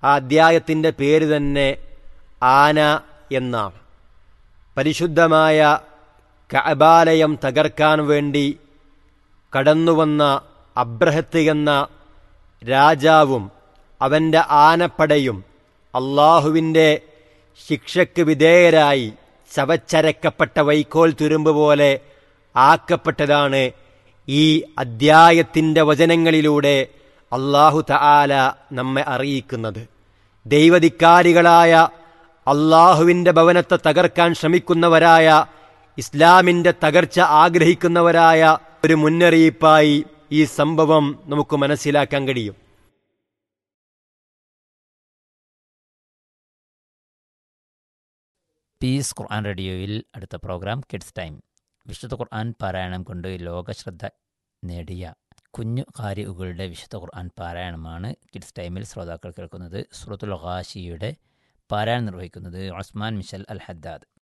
ആ അദ്ധ്യായത്തിൻ്റെ പേര് തന്നെ ആന എന്നാണ്. പരിശുദ്ധമായ കഅബാലയം തകർക്കാൻ വേണ്ടി കടന്നുവന്ന അബ്രഹത്ത് എന്ന രാജാവും അവൻ്റെ ആനപ്പടയും അള്ളാഹുവിൻ്റെ ശിക്ഷയ്ക്ക് വിധേയരായി ചവച്ചരക്കപ്പെട്ട വൈക്കോൽ തുരുമ്പ് പോലെ ആക്കപ്പെട്ടതാണ് ഈ അദ്ധ്യായത്തിൻ്റെ വചനങ്ങളിലൂടെ അള്ളാഹു തആല നമ്മെ അറിയിക്കുന്നത്. ദൈവധിക്കാരികളായ അള്ളാഹുവിൻ്റെ ഭവനത്തെ തകർക്കാൻ ശ്രമിക്കുന്നവരായ, ഇസ്ലാമിൻ്റെ തകർച്ച ആഗ്രഹിക്കുന്നവരായ ഒരു മുന്നറിയിപ്പായി ഈ സംഭവം നമുക്ക് മനസ്സിലാക്കാൻ കഴിയും. പീസ് ഖുർആൻ റേഡിയോയിൽ അടുത്ത പ്രോഗ്രാം കിഡ്സ് ടൈം. വിശുദ്ധ ഖുർആൻ പാരായണം കൊണ്ട് ലോകശ്രദ്ധ നേടിയ കുഞ്ഞു ഖാരിഉകളുടെ വിശുദ്ധ ഖുർആൻ പാരായണമാണ് കിഡ്സ് ടൈമിൽ ശ്രോതാക്കൾ കേൾക്കുന്നത്. സൂറത്തുൽ ഗാശിയുടെ പാരായണം നിർവഹിക്കുന്നത് ഉസ്മാൻ മിഷൽ അൽ ഹദ്ദാദ്.